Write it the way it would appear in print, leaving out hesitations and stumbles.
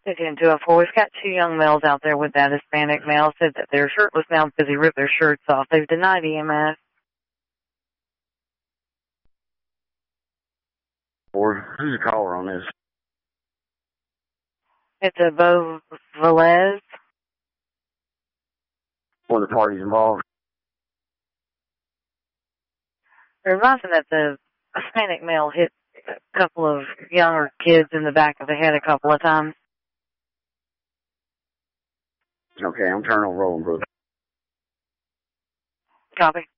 10-204. We've got two young males out there with that Hispanic male. Said that they're shirtless now because he ripped their shirts off. They've denied EMS. Or who's the caller on this? It's a Beau Velez. One of the parties involved. They're advising that the Hispanic male hit a couple of younger kids in the back of the head a couple of times. Okay, I'm turning on rolling, brother. Copy.